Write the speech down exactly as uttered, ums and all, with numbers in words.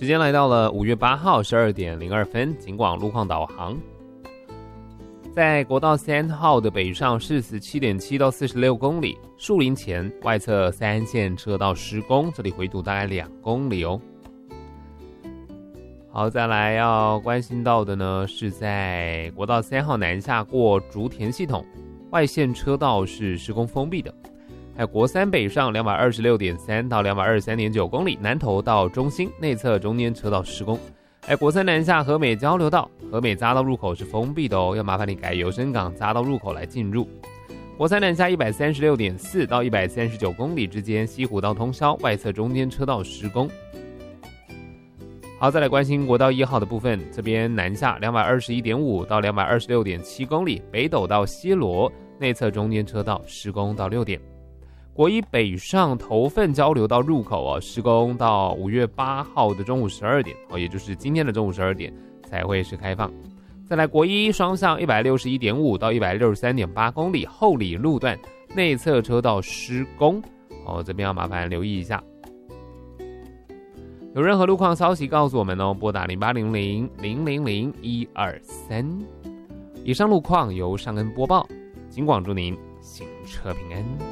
时间来到了五月八号十二点零二分，警广路况导航。在国道三号的北上是十七点七到四十六公里，树林前外侧三线车道施工，这里回堵大概两公里哦。好，再来要关心到的呢，是在国道三号南下过竹田系统，外线车道是施工封闭的。还有国三北上两百二十六点三到两百二十三点九公里，南投到中心内侧中间车道施工。哎，国三南下和美交流道、和美匝道入口是封闭的哦，要麻烦你改由伸港匝道入口来进入。国三南下一百三十六点四到一百三十九公里之间，西湖道通霄外侧中间车道施工。好，再来关心国道一号的部分，这边南下两百二十一点五到两百二十六点七公里，北斗到西螺内侧中间车道施工到六点。国一北上头份交流道入口哦，施工到五月八号的中午十二点哦，也就是今天的中午十二点才会是开放。再来国一双向一百六十一点五到一百六十三点八公里后里路段内侧车道施工哦，这边要麻烦留意一下。有任何路况消息告诉我们哦，拨打零八零零零零零一二三。以上路况由尚恩播报，警广祝您行车平安。